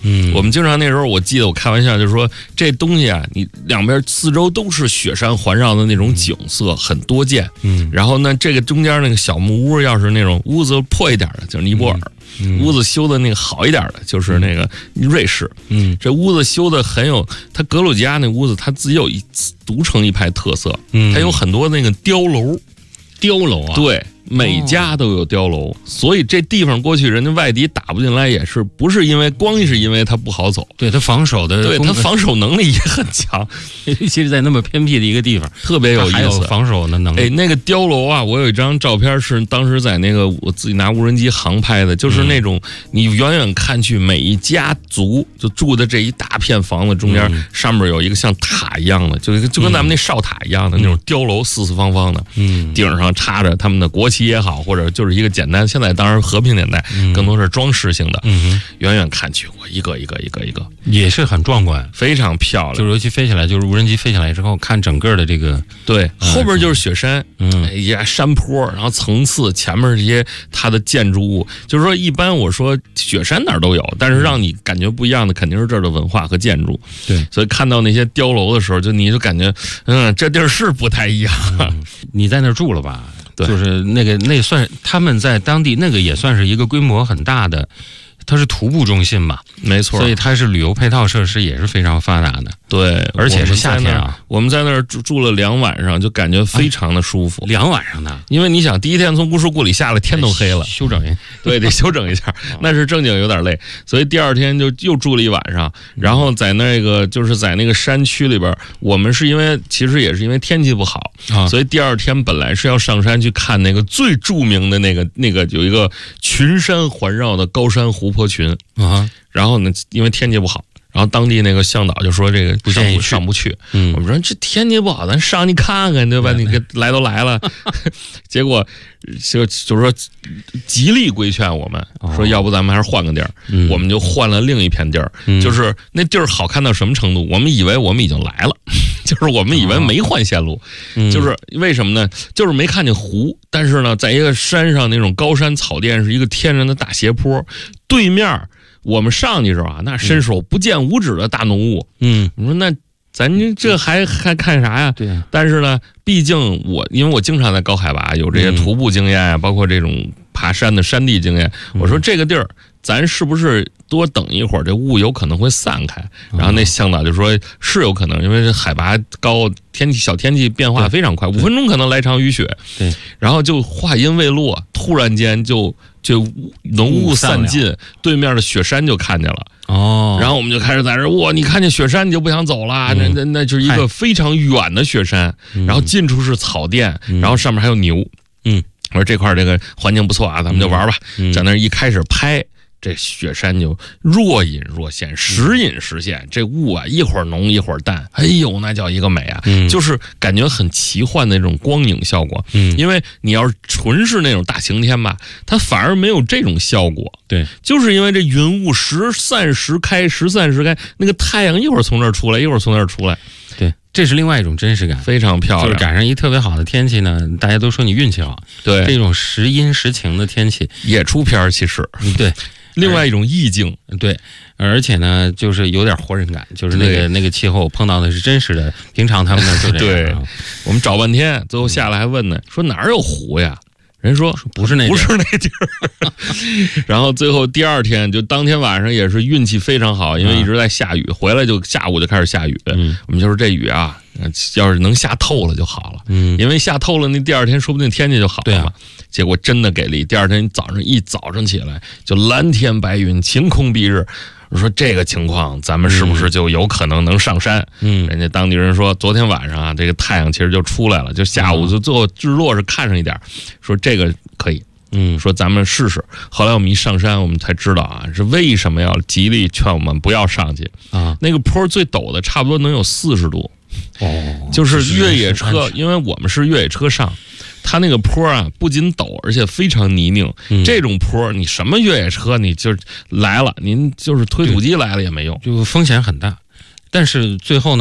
我们经常那时候我记得我开玩笑就是说这东西啊，你两边四周都是雪山环绕的那种景色很多见。然后呢，这个中间那个小木屋要是那种屋子破一点的，就是尼泊尔。屋子修的那个好一点的，就是那个瑞士。这屋子修的很有，它格鲁吉亚那屋子，它自己有独成一派特色。它有很多那个碉楼，对。每家都有碉楼，所以这地方过去人家外敌打不进来，也是不是因为是因为它不好走， 对它防守的， 对它防守能力也很强， 尤其是在那么偏僻的一个地方， 特别有意思， 还有防守的能力。 那个碉楼啊，我有一张照片是当时在那个我自己拿无人机航拍的，就是那种你远远看去，每一家族就住的这一大片房子中间，上面有一个像塔一样的，就跟咱们那哨塔一样的那种碉楼，四四方方的，顶上插着他们的国旗也好，或者就是一个简单，现在当然和平年代，更多是装饰性的。远远看去，我一个也是很壮观， 非常漂亮。 就是尤其飞起来，就是无人机飞起来之后，看整个的这个， 对，后边就是雪山，山坡，然后层次，前面这些它的建筑物，就是说一般我说雪山哪儿都有，但是让你感觉不一样的肯定是这儿的文化和建筑。 对， 所以看到那些碉楼的时候，你就感觉，这地儿是不太一样。 你在那儿住了吧？ 对， 就是那算他们在当地那个也算是一个规模很大的，它是徒步中心嘛， 没错， 所以它是旅游配套设施也是非常发达的。 对， 而且是夏天啊， 我们在那儿住了2晚上，就感觉非常的舒服。 2晚上呢？ 因为你想，第一天从乌什库里下来，天都黑了， 休整一， 对，得休整一下，那是正经有点累，所以第二天就又住了1晚上，然后在那个就是在那个山区里边，我们是其实也是因为天气不好，所以第二天本来是要上山去看那个最著名的那个有一个群山环绕的高山湖泊群然后呢，因为天气不好。然后当地那个向导就说这个上不去，我们说这天气不好，咱上去看看对吧？你来都来了，结果就是说极力规劝我们说，要不咱们还是换个地儿，我们就换了另一片地儿，就是那地儿好看到什么程度？我们以为我们已经来了，就是我们以为没换线路，就是为什么呢？就是没看见湖，但是呢，在一个山上那种高山草甸是一个天然的大斜坡，对面。我们上去时候啊，那伸手不见五指的大浓雾。你说那咱这还看啥呀？ 对。 但是呢，毕竟因为我经常在高海拔有这些徒步经验啊，包括这种爬山的山地经验。我说这个地儿，咱是不是多等一会儿，这雾有可能会散开？然后那向导就说是有可能，因为这海拔高，天气变化非常快，5分钟可能来场雨雪。 对。然后就话音未落，突然间就浓雾散尽，对面的雪山就看见了。然后我们就开始在这你看见雪山你就不想走了，那就是一个非常远的雪山，然后近处是草甸，然后上面还有牛。我说这块这个环境不错啊，咱们就玩吧。在那一开始拍。这雪山就若隐若现，时隐时现。这雾啊，一会儿浓一会儿淡，哎呦，那叫一个美啊！就是感觉很奇幻的那种光影效果。因为你要是纯是那种大晴天吧，它反而没有这种效果。 对， 就是因为这云雾时散时开，时散时开，那个太阳一会儿从这儿出来，一会儿从那儿出来。 对，这是另外一种真实感， 非常漂亮。 就是赶上一特别好的天气呢，大家都说你运气好。 对， 这种时阴时晴的天气也出片其实。 对。 另外一种意境， 对，而且呢，就是有点活人感，就是那个气候碰到的是真实的，平常他们那就这样。 对，我们找半天，最后下来还问呢，说哪儿有湖呀？人说不是那地儿。然后最后第二天就当天晚上也是运气非常好，因为一直在下雨，回来就下午就开始下雨。我们就是这雨啊，要是能下透了就好了。因为下透了，那第二天说不定天气就好了嘛。结果真的给力，第二天早上起来就蓝天白云，晴空蔽日。我说这个情况，咱们是不是就有可能能上山？人家当地人说，昨天晚上啊，这个太阳其实就出来了，就下午就最后日落是看上一点，说这个可以。说咱们试试。后来我们一上山，我们才知道啊，是为什么要极力劝我们不要上去啊？那个坡最陡的，差不多能有40度。就是越野车，因为我们是越野车上。它那个坡啊，不仅陡，而且非常泥泞。这种坡，你什么越野车，你就来了，您就是推土机来了也没用， 就风险很大。但是最后呢，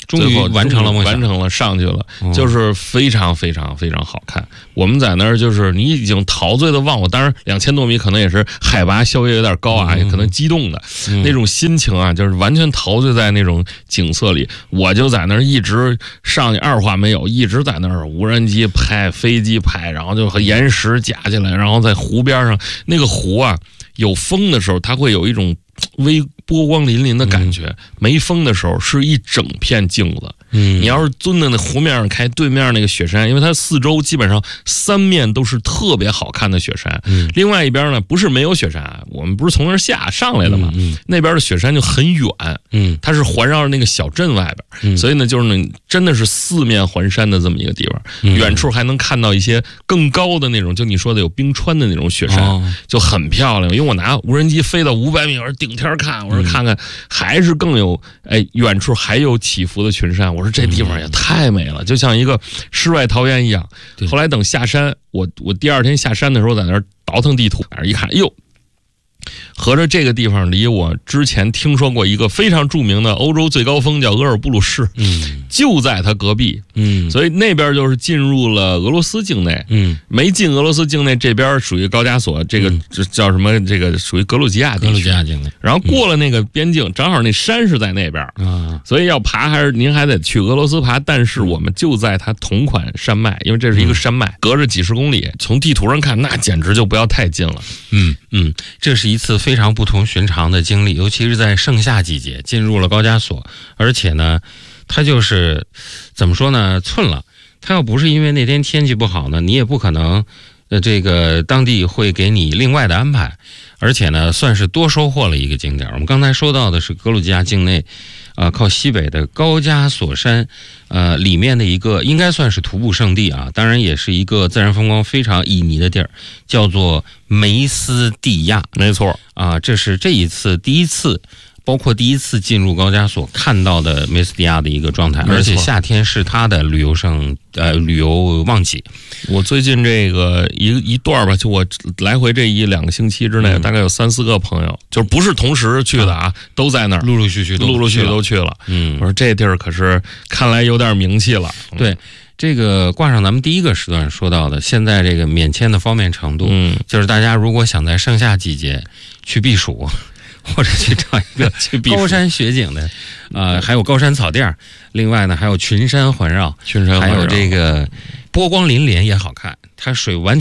终于完成了梦想， 完成了，上去了，就是非常非常非常好看。我们在那儿就是你已经陶醉的忘我，当然2000多米可能也是海拔稍微有点高啊，也可能激动的那种心情啊，就是完全陶醉在那种景色里。我就在那儿一直上去，二话没有，一直在那儿无人机拍、飞机拍，然后就和岩石夹起来，然后在湖边上，那个湖啊，有风的时候它会有一种微波光粼粼的感觉，没风的时候是一整片镜子。你要是蹲在那湖面上开，对面那个雪山，因为它四周基本上三面都是特别好看的雪山，另外一边呢不是没有雪山，我们不是从那儿上来的嘛，那边的雪山就很远，它是环绕着那个小镇外边，所以呢就是呢真的是四面环山的这么一个地方，远处还能看到一些更高的那种，就你说的有冰川的那种雪山，就很漂亮。因为我拿无人机飞到500米，我说顶天看，我说看看还是更有，远处还有起伏的群山，我说这地方也太美了，就像一个世外桃源一样。后来等下山，我第二天下山的时候，在那儿倒腾地图，一看，哟，合着这个地方离我之前听说过一个非常著名的欧洲最高峰叫俄尔布鲁士，就在它隔壁，所以那边就是进入了俄罗斯境内，没进俄罗斯境内，这边属于高加索，这个叫什么？这个属于格鲁吉亚地区， 境内。 然后过了那个边境，正好那山是在那边所以要爬您还得去俄罗斯爬，但是我们就在它同款山脉，因为这是一个山脉，隔着几十公里，从地图上看，那简直就不要太近了。 这是一次非常不同寻常的经历，尤其是在盛夏季节进入了高加索，而且呢，它就是怎么说呢，寸了。它要不是因为那天天气不好呢，你也不可能，这个当地会给你另外的安排，而且呢，算是多收获了一个景点。我们刚才说到的是格鲁吉亚境内，靠西北的高加索山，里面的一个应该算是徒步圣地啊，当然也是一个自然风光非常旖旎的地儿，叫做梅斯蒂亚。 没错啊，这是这一次第一次。包括第一次进入高加索看到的梅斯蒂亚的一个状态，而且夏天是它的旅游旺季。 我最近这个一段吧，就我来回这1-2个星期之内，大概有3-4个朋友，就是不是同时去的啊，都在那儿， 陆陆续续都去了。我说这地儿可是看来有点名气了。 对。这个挂上咱们第一个时段说到的，现在这个免签的方便程度，就是大家如果想在盛夏季节去避暑，或者去找一个高山雪景的，还有高山草甸，另外呢还有群山环绕，还有这个波光粼粼也好看，它水完全